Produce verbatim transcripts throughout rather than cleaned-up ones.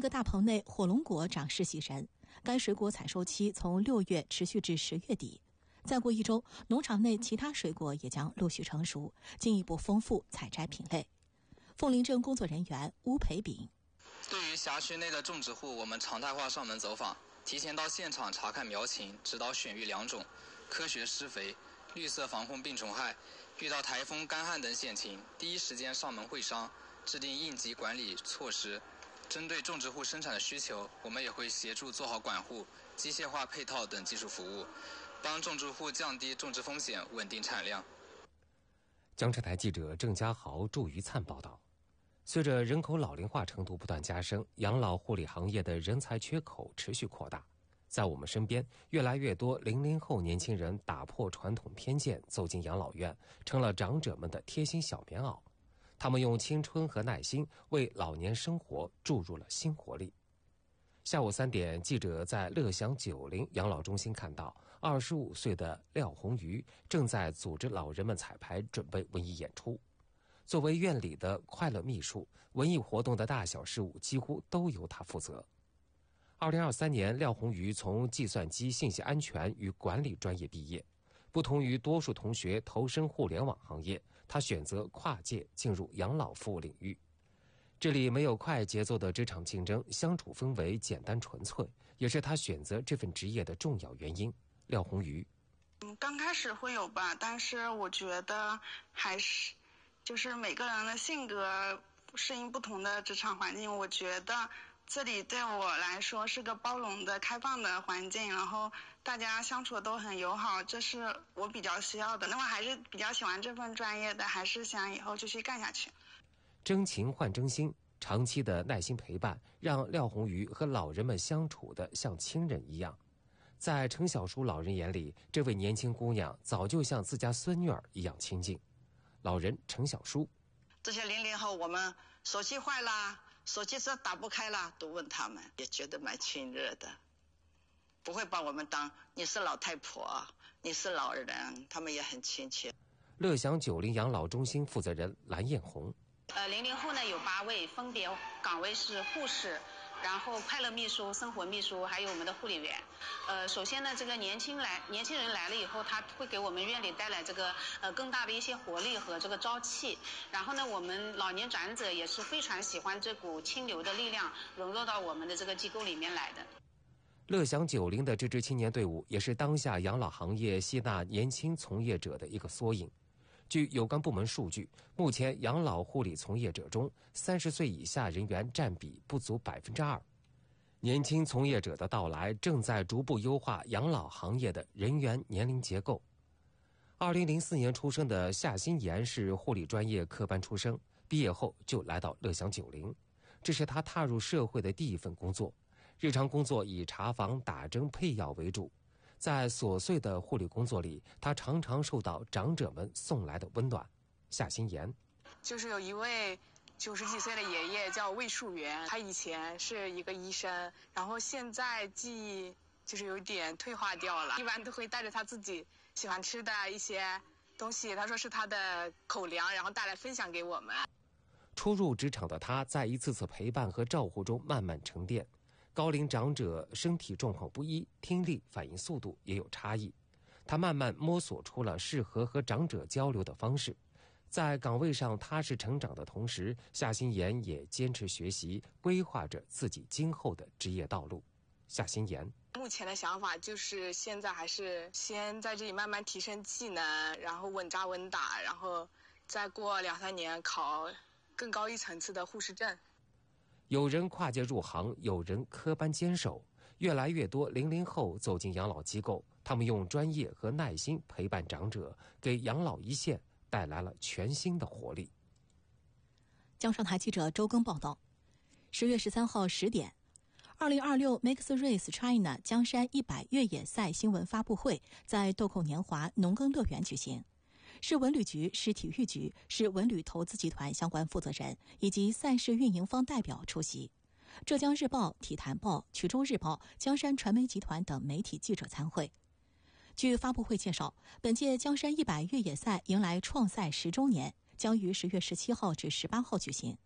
个大棚内火龙果长势喜人，该水果采收期从六月持续至十月底。再过一周，农场内其他水果也将陆续成熟，进一步丰富采摘品类。凤林镇工作人员邬培炳： 对于辖区内的种植户，我们常态化上门走访，提前到现场查看苗情，指导选育良种，科学施肥，绿色防控病虫害。遇到台风、干旱等险情，第一时间上门会商，制定应急管理措施。针对种植户生产的需求，我们也会协助做好管护、机械化配套等技术服务，帮种植户降低种植风险，稳定产量。 江浙台记者郑家豪、祝于灿报道。随着人口老龄化程度不断加深，养老护理行业的人才缺口持续扩大。在我们身边，越来越多零零后年轻人打破传统偏见，走进养老院，成了长者们的贴心小棉袄。他们用青春和耐心为老年生活注入了新活力。下午三点，记者在乐享九龄养老中心看到，二十五岁的廖红瑜正在组织老人们彩排，准备文艺演出。作为院里的快乐秘书，文艺活动的大小事务几乎都由他负责。二零二三年，廖红瑜从计算机信息安全与管理专业毕业。不同于多数同学投身互联网行业，他选择跨界进入养老服务领域。这里没有快节奏的职场竞争，相处氛围简单纯粹，也是他选择这份职业的重要原因。廖红瑜： 嗯，刚开始会有吧，但是我觉得还是就是每个人的性格适应不同的职场环境，我觉得这里对我来说是个包容的、开放的环境，然后大家相处都很友好，这是我比较需要的。那我还是比较喜欢这份专业的，还是想以后继续干下去。 真情换真心，长期的耐心陪伴，让廖红瑜和老人们相处的像亲人一样。在陈小书老人眼里，这位年轻姑娘早就像自家孙女儿一样亲近。老人陈小书： 这些零零后，我们手机坏了，手机这打不开了，都问他们，也觉得蛮亲热的，不会把我们当你是老太婆，你是老人，他们也很亲切。 乐享九龄养老中心负责人蓝艳红： 呃，零零后呢有八位，分别岗位是护士，然后快乐秘书、生活秘书，还有我们的护理员。呃，首先呢，这个年轻来年轻人来了以后，他会给我们院里带来这个呃更大的一些活力和这个朝气。然后呢，我们老年长者也是非常喜欢这股清流的力量，融入到我们的这个机构里面来的。 乐享九龄的这支青年队伍，也是当下养老行业吸纳年轻从业者的一个缩影。据有关部门数据，目前养老护理从业者中，三十岁以下人员占比不足百分之二。年轻从业者的到来，正在逐步优化养老行业的人员年龄结构。二零零四年出生的夏新妍是护理专业科班出身，毕业后就来到乐享九龄，这是他踏入社会的第一份工作。日常工作以查房、打针、配药为主。在琐碎的护理工作里，他常常受到长者们送来的温暖。夏新妍： 就是有一位九十几岁的爷爷叫魏树元，他以前是一个医生，然后现在记忆就是有点退化掉了，一般都会带着他自己喜欢吃的一些东西，他说是他的口粮，然后带来分享给我们。 初入职场的他，在一次次陪伴和照顾中慢慢沉淀。高龄长者身体状况不一，听力反应速度也有差异，他慢慢摸索出了适合和长者交流的方式。在岗位上踏实成长的同时，夏新妍也坚持学习，规划着自己今后的职业道路。夏新妍： 目前的想法就是现在还是先在这里慢慢提升技能，然后稳扎稳打，然后再过两三年考更高一层次的护士证。 有人跨界入行，有人科班坚守，越来越多零零后走进养老机构，他们用专业和耐心陪伴长者，给养老一线带来了全新的活力。 江上台记者周更报道，十月十三号十点，二零二六 Mixed Race China 江山一百越野赛新闻发布会在豆蔻年华农耕乐园举行。市文旅局、市体育局、市文旅投资集团相关负责人以及赛事运营方代表出席。浙江日报、体坛报、衢州日报、江山传媒集团等媒体记者参会。据发布会介绍，本届江山一百越野赛迎来创赛十周年，将于十月十七号至十八号举行。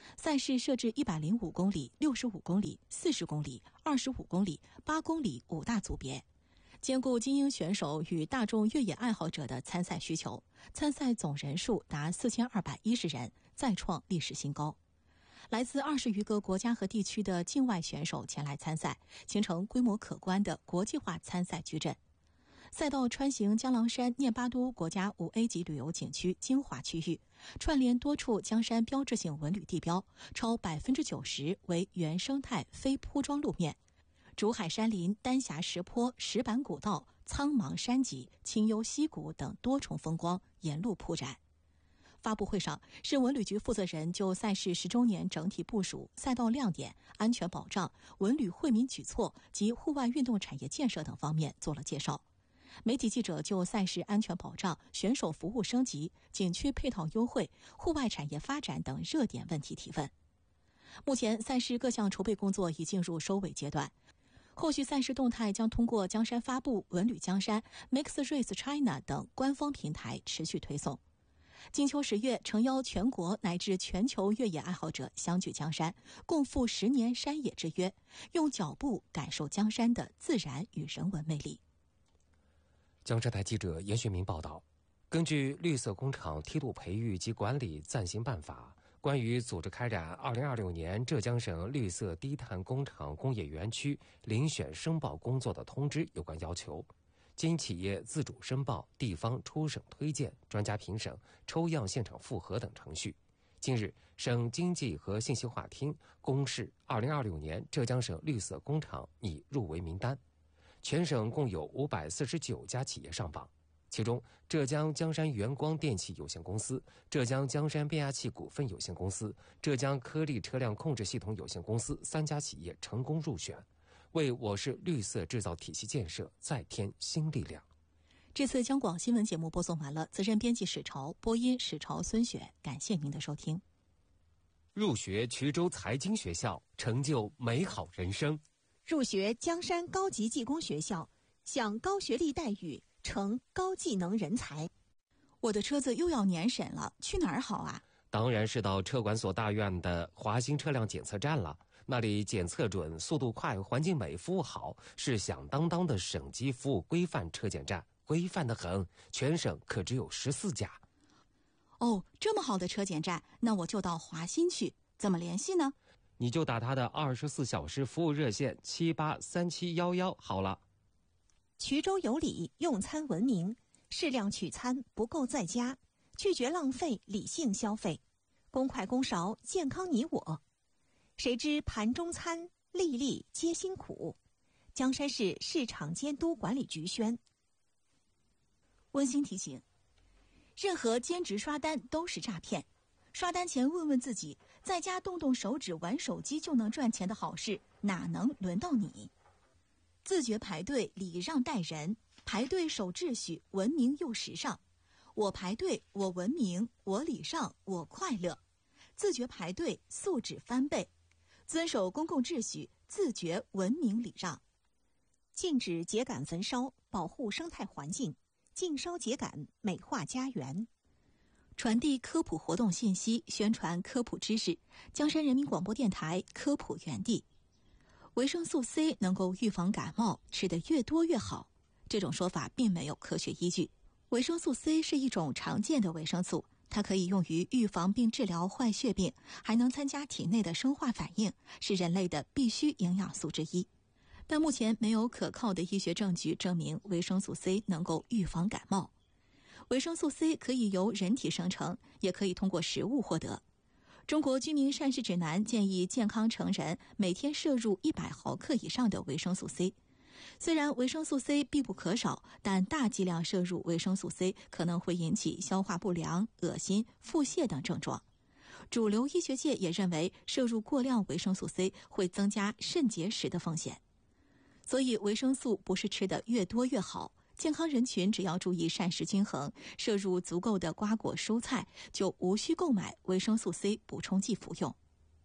赛事设置一百零五公里、六十五公里、四十公里、二十五公里、八公里五大组别，兼顾精英选手与大众越野爱好者的参赛需求。参赛总人数达四千二百一十人，再创历史新高。来自二十余个国家和地区的境外选手前来参赛，形成规模可观的国际化参赛矩阵。赛道穿行江郎山聂巴都国家五 A 级旅游景区精华区域，串联多处江山标志性文旅地标，超百分之九十为原生态非铺装路面。竹海山林、丹霞石坡、石板古道、苍茫山脊、清幽溪谷等多重风光沿路铺展。发布会上，市文旅局负责人就赛事十周年整体部署、赛道亮点、安全保障、文旅惠民举措及户外运动产业建设等方面做了介绍。媒体记者就赛事安全保障、选手服务升级、景区配套优惠、户外产业发展等热点问题提问。目前，赛事各项筹备工作已进入收尾阶段，后续赛事动态将通过江山发布、文旅江山、Mix Race China 等官方平台持续推送。金秋十月，诚邀全国乃至全球越野爱好者相聚江山，共赴十年山野之约，用脚步感受江山的自然与人文魅力。 江浙台记者严学明报道，根据《绿色工厂梯度培育及管理暂行办法》关于组织开展二零二六年浙江省绿色低碳工厂工业园区遴选申报工作的通知有关要求，经企业自主申报、地方出省推荐、专家评审、抽样现场复核等程序，近日，省经济和信息化厅公示二零二六年浙江省绿色工厂拟入围名单。全省共有五百四十九家企业上榜，其中浙江江山元光电器有限公司、浙江江山变压器股份有限公司、浙江科力车辆控制系统有限公司三家企业成功入选，为我市绿色制造体系建设再添新力量。 这次江广新闻节目播送完了，责任编辑史潮，播音史潮、孙雪，感谢您的收听。 入学衢州财经学校，成就美好人生。 入学江山高级技工学校，享高学历待遇，成高技能人才。 我的车子又要年审了，去哪儿好啊？ 当然是到车管所大院的华新车辆检测站了，那里检测准、速度快、环境美、服务好，是响当当的省级服务规范车检站，规范得很，全省可只有十四家。 哦，这么好的车检站，那我就到华新去，怎么联系呢？ 你就打他的二十四小时服务热线七八三七幺幺好了。 衢州有礼，用餐文明，适量取餐，不够在家，拒绝浪费，理性消费，公筷公勺，健康你我。谁知盘中餐，粒粒皆辛苦。江山市市场监督管理局宣。 温馨提醒：任何兼职刷单都是诈骗。刷单前问问自己，在家动动手指玩手机就能赚钱的好事，哪能轮到你？自觉排队，礼让待人，排队守秩序，文明又时尚。我排队，我文明，我礼让，我快乐。自觉排队，素质翻倍。遵守公共秩序，自觉文明礼让。 禁止秸秆焚烧，保护生态环境。禁烧秸秆，美化家园。 传递科普活动信息，宣传科普知识。江山人民广播电台科普园地。维生素 C 能够预防感冒，吃得越多越好。这种说法并没有科学依据。维生素 C 是一种常见的维生素，它可以用于预防并治疗坏血病，还能参加体内的生化反应，是人类的必需营养素之一。但目前没有可靠的医学证据证明维生素 C 能够预防感冒。维生素 C 可以由人体生成，也可以通过食物获得。中国居民膳食指南建议健康成人每天摄入一百毫克以上的维生素 C。虽然维生素 C 必不可少，但大剂量摄入维生素 C 可能会引起消化不良、恶心、腹泻等症状。主流医学界也认为，摄入过量维生素 C 会增加肾结石的风险。所以维生素不是吃得越多越好。健康人群只要注意膳食均衡，摄入足够的瓜果蔬菜，就无需购买维生素 C 补充剂服用。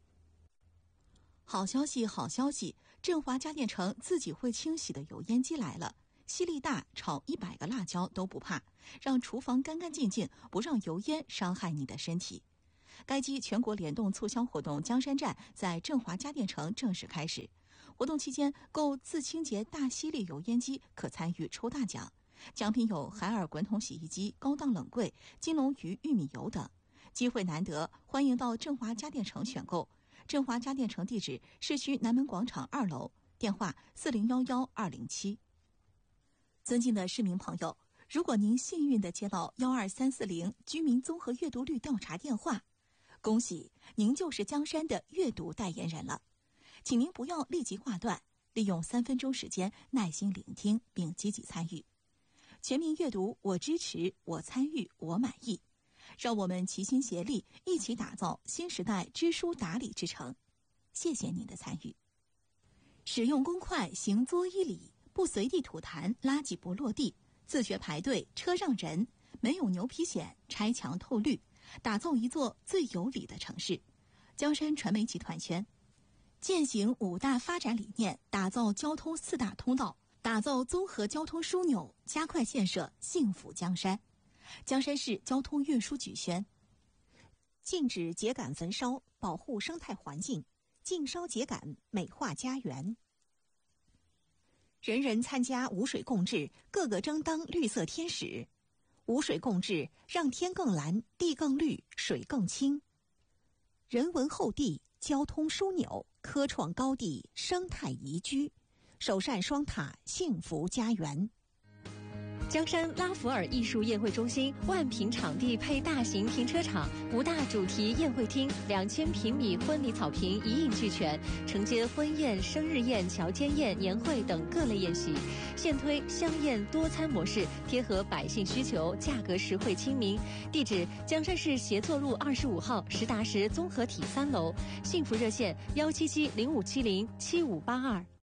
好消息，好消息！振华家电城自己会清洗的油烟机来了，吸力大，炒一百个辣椒都不怕，让厨房干干净净，不让油烟伤害你的身体。 该机全国联动促销活动江山站在振华家电城正式开始。活动期间，购自清洁大吸力油烟机可参与抽大奖，奖品有海尔滚筒洗衣机、高档冷柜、金龙鱼玉米油等。机会难得，欢迎到振华家电城选购。振华家电城地址：市区南门广场二楼，电话四零幺幺二零七。尊敬的市民朋友，如果您幸运地接到幺二三四零居民综合阅读率调查电话，恭喜您就是江山的阅读代言人了。请您不要立即挂断，利用三分钟时间耐心聆听并积极参与。全民阅读，我支持，我参与，我满意。让我们齐心协力，一起打造新时代知书达理之城。谢谢您的参与。使用公筷行作一礼，不随地吐痰，垃圾不落地，自觉排队，车让人，没有牛皮癣，拆墙透绿，打造一座最有礼的城市。江山传媒集团宣，践行五大发展理念，打造交通四大通道，打造综合交通枢纽，加快建设幸福江山。江山市交通运输局宣， 禁止秸秆焚烧，保护生态环境，禁烧秸秆，美化家园。人人参加无水共治，个个争当绿色天使。无水共治，让天更蓝，地更绿，水更清。人文厚地，交通枢纽，科创高地，生态宜居，首善双塔，幸福家园。 江山拉弗尔艺术宴会中心万平场地配大型停车场，五大主题宴会厅，两千平米婚礼草坪一应俱全，承接婚宴、生日宴、乔间宴、年会等各类宴席。现推香宴多餐模式，贴合百姓需求，价格实惠亲民。地址：江山市协作路二十五号实达实综合体三楼。幸福热线：幺七七零五七零七五八二。